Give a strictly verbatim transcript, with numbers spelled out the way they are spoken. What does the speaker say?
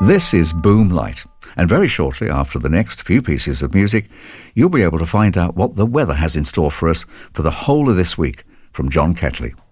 This is Boomlight, and very shortly after the next few pieces of music, you'll be able to find out what the weather has in store for us for the whole of this week from John Ketley.